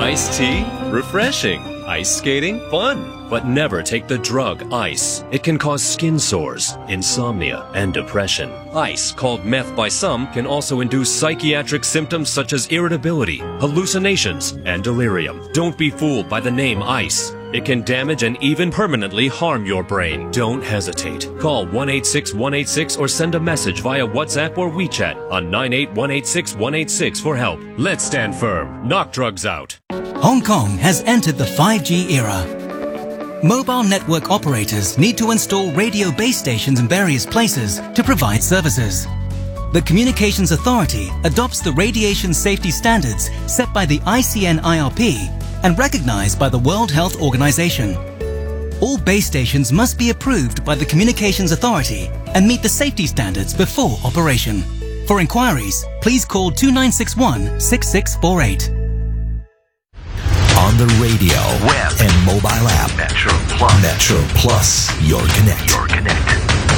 Iced tea? Refreshing. Ice skating? Fun. But never take the drug ice. It can cause skin sores, insomnia, and depression. Ice, called meth by some, can also induce psychiatric symptoms such as irritability, hallucinations, and delirium. Don't be fooled by the name ice. It can damage and even permanently harm your brain. Don't hesitate. Call 1-866-186 or send a message via WhatsApp or WeChat on 98186-186 for help. Let's stand firm. Knock drugs out. Hong Kong has entered the 5G era. Mobile network operators need to install radio base stations in various places to provide services. The Communications Authority adopts the radiation safety standards set by the ICN-IRP and recognized by the World Health Organization. All base stations must be approved by the Communications Authority and meet the safety standards before operation. For inquiries, please call 2961-6648. On the radio, web, and mobile app. Metro Plus. Metro Plus, your connect.